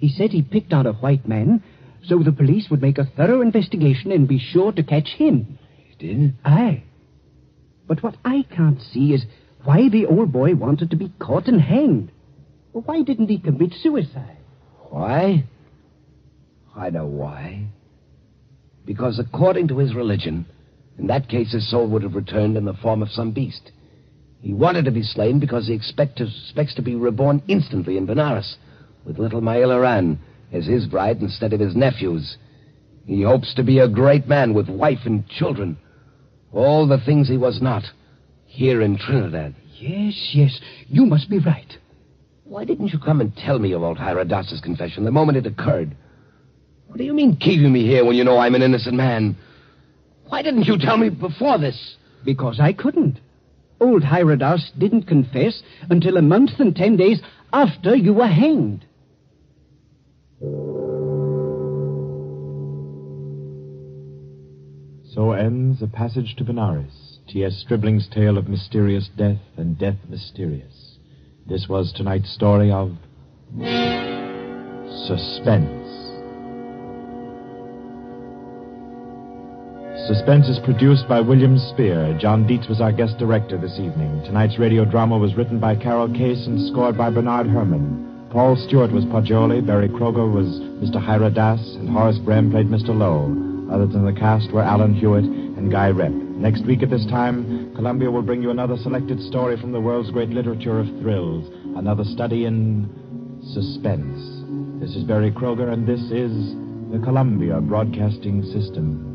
He said he picked on a white man, so the police would make a thorough investigation and be sure to catch him. He did? Aye. But what I can't see is why the old boy wanted to be caught and hanged. Well, why didn't he commit suicide? Why? I know why. Because according to his religion, in that case his soul would have returned in the form of some beast. He wanted to be slain because he expects to be reborn instantly in Benares, with little Maila Ran as his bride instead of his nephew's. He hopes to be a great man with wife and children. All the things he was not, here in Trinidad. Yes, you must be right. Why didn't you come and tell me of old Hira Das's confession the moment it occurred? What do you mean keeping me here when you know I'm an innocent man? Why didn't you tell me before this? Because I couldn't. Old Hira Das didn't confess until a month and 10 days after you were hanged. So ends A Passage to Benares, T.S. Stribling's tale of mysterious death and death mysterious. This was tonight's story of Suspense. Suspense is produced by William Spear. John Dietz was our guest director this evening. Tonight's radio drama was written by Carol Case and scored by Bernard Herrmann. Paul Stewart was Pagioli, Barry Kroger was Mr. Hira Das, and Horace Brem played Mr. Lowe. Others in the cast were Alan Hewitt and Guy Rep. Next week at this time, Columbia will bring you another selected story from the world's great literature of thrills, another study in suspense. This is Barry Kroger, and this is the Columbia Broadcasting System.